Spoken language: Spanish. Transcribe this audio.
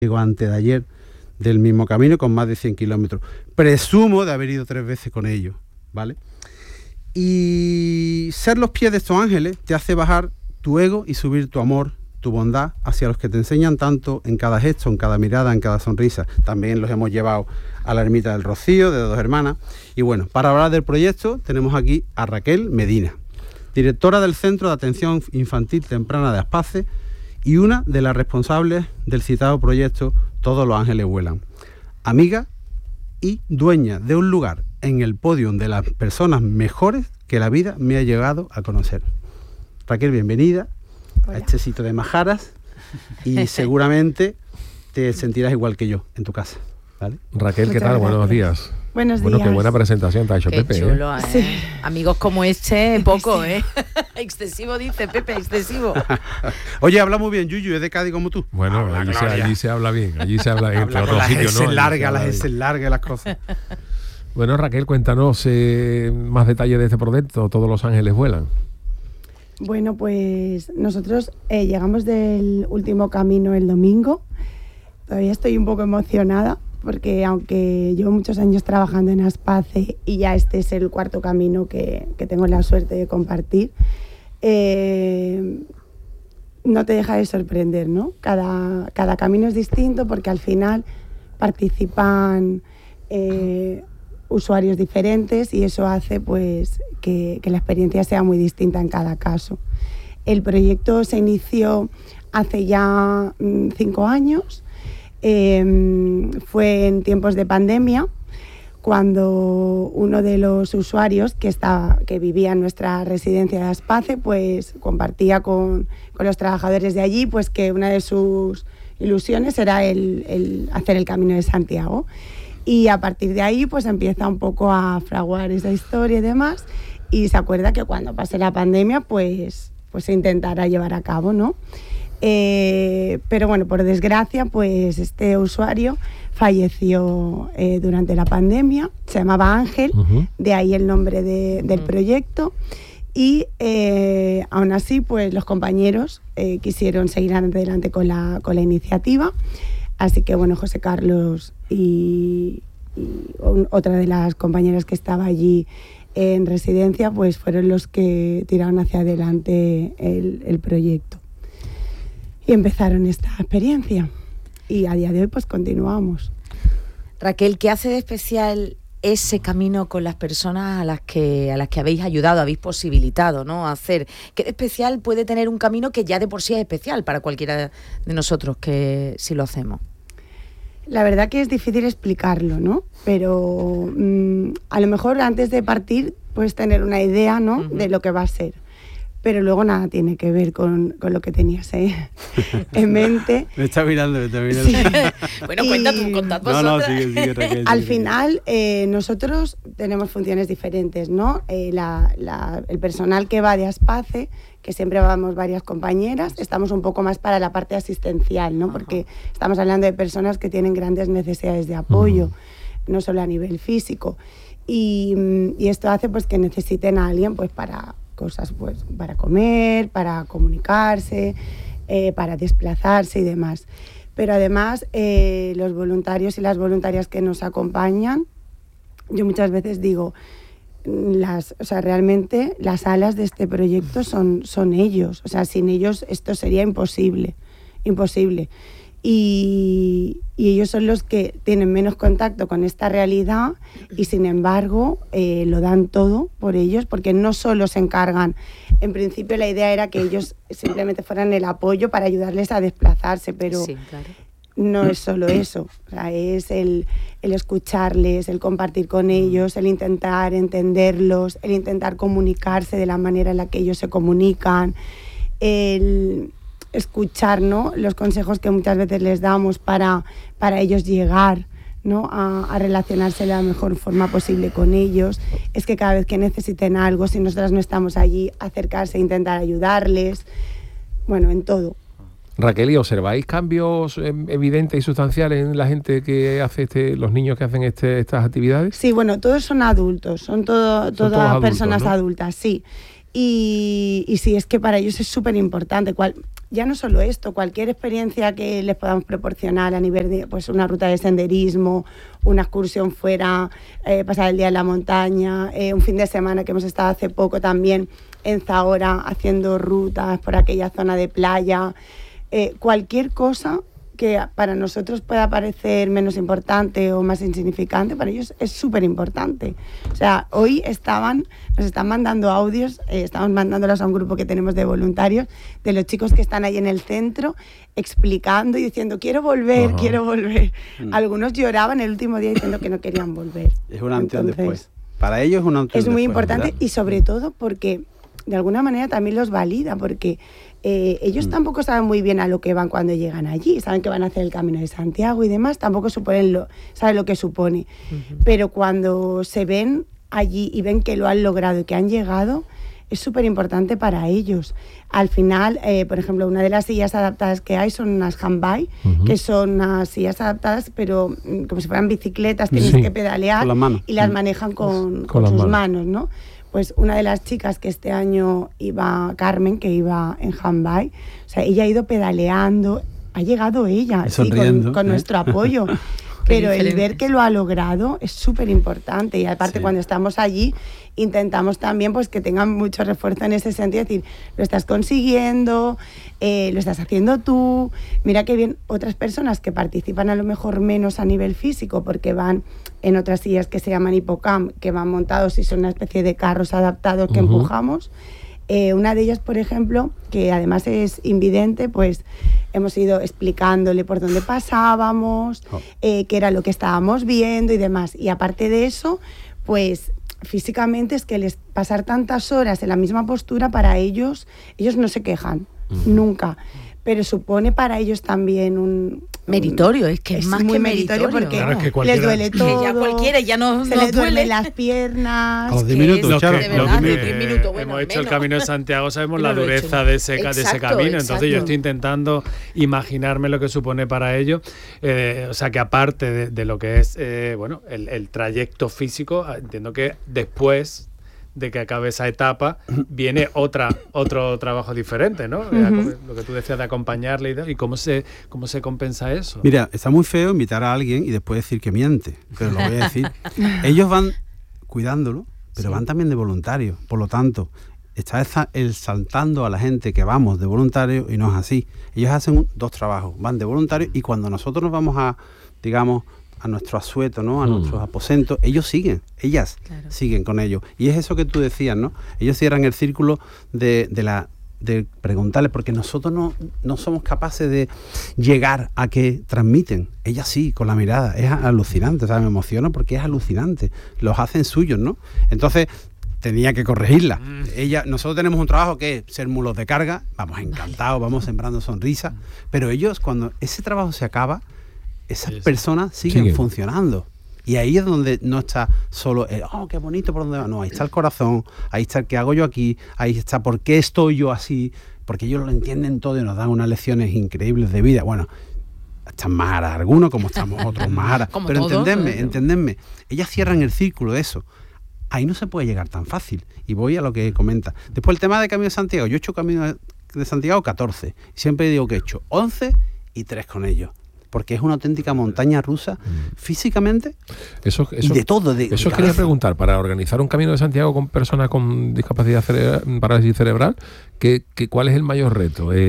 Digo, antes de ayer, del mismo camino con más de 100 kilómetros. Presumo de haber ido 3 veces con ellos, ¿vale? Y ser los pies de estos ángeles te hace bajar tu ego y subir tu amor, tu bondad hacia los que te enseñan tanto en cada gesto, en cada mirada, en cada sonrisa. También los hemos llevado a la ermita del Rocío, de 2 hermanas. Y bueno, para hablar del proyecto tenemos aquí a Raquel Medina, directora del Centro de Atención Infantil Temprana de Aspace y una de las responsables del citado proyecto Todos los Ángeles Vuelan. Amiga y dueña de un lugar en el podio de las personas mejores que la vida me ha llegado a conocer. Raquel, bienvenida. Hola. A este sitio de majaras y seguramente te sentirás igual que yo en tu casa, ¿vale? Raquel, ¿qué tal? Buenos días. Buenos días. Bueno, qué buena presentación te ha hecho qué Pepe. Chulo, ¿eh? Sí. Amigos como este, poco, ¿eh? Excesivo, dice Pepe, excesivo. Oye, habla muy bien, Yuyu, es de Cádiz como tú. Bueno, allí se habla bien, entre otros sitios, ¿no? Las S largas, las cosas. Bueno, Raquel, cuéntanos más detalles de este proyecto, Todos los Ángeles Vuelan. Bueno, pues nosotros llegamos del último camino el domingo. Todavía estoy un poco emocionada porque aunque llevo muchos años trabajando en Aspace y ya este es el 4º camino que tengo la suerte de compartir, no te deja de sorprender, ¿no? Cada camino es distinto porque al final participan usuarios diferentes y eso hace pues que la experiencia sea muy distinta en cada caso. El proyecto se inició hace ya 5 años. Fue en tiempos de pandemia cuando uno de los usuarios que vivía en nuestra residencia de Aspace pues compartía con los trabajadores de allí pues que una de sus ilusiones era el hacer el Camino de Santiago y a partir de ahí pues empieza un poco a fraguar esa historia y demás y se acuerda que cuando pase la pandemia pues se intentará llevar a cabo, ¿no? Pero bueno, por desgracia, pues este usuario falleció durante la pandemia, se llamaba Ángel, de ahí el nombre del proyecto, y aún así, pues los compañeros quisieron seguir adelante con la iniciativa, así que bueno, José Carlos y otra de las compañeras que estaba allí en residencia, pues fueron los que tiraron hacia adelante el proyecto. Y empezaron esta experiencia y a día de hoy pues continuamos. Raquel, ¿qué hace de especial ese camino con las personas a las que habéis ayudado, habéis posibilitado, ¿no? a hacer? ¿Qué de especial puede tener un camino que ya de por sí es especial para cualquiera de nosotros que si lo hacemos? La verdad que es difícil explicarlo, ¿no? Pero a lo mejor antes de partir puedes tener una idea, ¿no? de lo que va a ser. Pero luego nada tiene que ver con lo que tenías en mente. Me está mirando. Sí. Bueno, contad vosotros. No, sigue, Raquel. Al final, nosotros tenemos funciones diferentes, ¿no? El personal que va de Aspace, que siempre vamos varias compañeras, estamos un poco más para la parte asistencial, ¿no? Porque estamos hablando de personas que tienen grandes necesidades de apoyo, no solo a nivel físico. Y esto hace pues que necesiten a alguien pues para cosas pues para comer, para comunicarse, para desplazarse y demás. Pero además los voluntarios y las voluntarias que nos acompañan, yo muchas veces digo, realmente las alas de este proyecto son ellos, o sea, sin ellos esto sería imposible. Y ellos son los que tienen menos contacto con esta realidad y sin embargo lo dan todo por ellos porque no solo se encargan, en principio la idea era que ellos simplemente fueran el apoyo para ayudarles a desplazarse, pero sí, claro. No es solo eso, o sea, es el escucharles, el compartir con ellos, el intentar entenderlos, el intentar comunicarse de la manera en la que ellos se comunican, el escuchar, ¿no? los consejos que muchas veces les damos para ellos llegar, ¿no? a relacionarse de la mejor forma posible con ellos. Es que cada vez que necesiten algo, si nosotras no estamos allí, acercarse e intentar ayudarles, bueno, en todo. Raquel, ¿y observáis cambios evidentes y sustanciales en la gente que hace los niños que hacen estas actividades? Sí, bueno, todos son adultos, son todas adultos, personas, ¿no? adultas, sí. Y sí, es que para ellos es súper importante. ya no solo esto, cualquier experiencia que les podamos proporcionar a nivel de pues una ruta de senderismo, una excursión fuera, pasar el día en la montaña, un fin de semana que hemos estado hace poco también en Zahora haciendo rutas por aquella zona de playa, cualquier cosa que para nosotros pueda parecer menos importante o más insignificante, para ellos es súper importante. O sea, hoy nos están mandando audios, estamos mandándolos a un grupo que tenemos de voluntarios, de los chicos que están ahí en el centro, explicando y diciendo, quiero volver, quiero volver. Algunos lloraban el último día diciendo que no querían volver. Es un antes y un después. Para ellos es un antes y un después. Es muy importante, ¿verdad? Y sobre todo porque de alguna manera también los valida, porque ellos tampoco saben muy bien a lo que van cuando llegan allí, saben que van a hacer el Camino de Santiago y demás, tampoco saben lo que supone, pero cuando se ven allí y ven que lo han logrado y que han llegado, es súper importante para ellos. Al final, por ejemplo, una de las sillas adaptadas que hay son unas handbike, que son unas sillas adaptadas, pero como si fueran bicicletas, tienes que pedalear y las manejan con sus manos, ¿no? Pues una de las chicas que este año iba, Carmen, que iba en handbike, o sea, ella ha ido pedaleando, ha llegado ella, sí, con nuestro apoyo. Pero el ver que lo ha logrado es súper importante, y aparte cuando estamos allí intentamos también pues que tengan mucho refuerzo en ese sentido, es decir, lo estás consiguiendo, lo estás haciendo tú, mira qué bien. Otras personas que participan a lo mejor menos a nivel físico porque van en otras sillas que se llaman hipocamp, que van montados y son una especie de carros adaptados que empujamos. Una de ellas, por ejemplo, que además es invidente, pues hemos ido explicándole por dónde pasábamos, qué era lo que estábamos viendo y demás. Y aparte de eso, pues físicamente es que pasar tantas horas en la misma postura, para ellos no se quejan, nunca. Pero supone para ellos también un meritorio, es que es más muy que meritorio porque claro, es que les duele todo, que ya cualquiera ya no se les duele las piernas. A los 10 minutos, Charo. Hemos hecho el Camino de Santiago, sabemos la dureza de ese camino, entonces yo estoy intentando imaginarme lo que supone para ellos, o sea que aparte de lo que es el trayecto físico, entiendo que después de que acabe esa etapa viene otro trabajo diferente, ¿no? Lo que tú decías de acompañarle y cómo se compensa eso. Mira, está muy feo invitar a alguien y después decir que miente, pero lo voy a decir. Ellos van cuidándolo, pero van también de voluntarios, por lo tanto está exaltando a la gente que vamos de voluntarios, y no es así. Ellos hacen dos trabajos, van de voluntarios, y cuando nosotros nos vamos a nuestro asueto, ¿no? A nuestros aposentos, ellas siguen con ellos. Y es eso que tú decías, ¿no? Ellos cierran el círculo de preguntarles, porque nosotros no somos capaces de llegar a que transmiten. Ellas sí, con la mirada. Es alucinante, o sea, me emociono porque es alucinante. Los hacen suyos, ¿no? Entonces tenía que corregirla. Nosotros tenemos un trabajo que es ser mulos de carga, vamos encantados, vamos sembrando sonrisas, pero ellos, cuando ese trabajo se acaba, esas personas siguen funcionando. Y ahí es donde no está solo qué bonito, por dónde va. No, ahí está el corazón, ahí está el qué hago yo aquí, ahí está por qué estoy yo así, porque ellos lo entienden todo y nos dan unas lecciones increíbles de vida. Bueno, están más aras algunos, como estamos otros más aras. Pero entendedme, ellas cierran el círculo de eso. Ahí no se puede llegar tan fácil. Y voy a lo que comenta. Después el tema de Camino de Santiago. Yo he hecho Camino de Santiago 14. Siempre digo que he hecho 11 y 3 con ellos. Porque es una auténtica montaña rusa físicamente y de todo. Eso quería preguntar, para organizar un Camino de Santiago con personas con discapacidad parálisis cerebral, ¿cuál es el mayor reto?